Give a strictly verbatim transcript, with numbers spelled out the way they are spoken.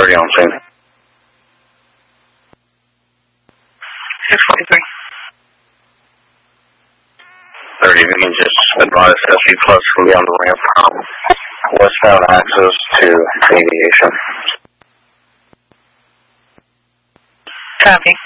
thirty on scene. six forty-three. thirty, you can just advise S V Plus will be on the ramp from westbound access to aviation. Copy.